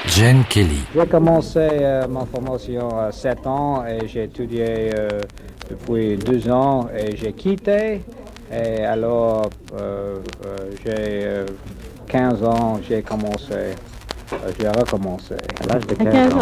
Gene Kelly. J'ai commencé ma formation à 7 ans et j'ai étudié depuis 2 ans et j'ai quitté. Et alors, j'ai 15 ans, j'ai recommencé à l'âge de 15 ans.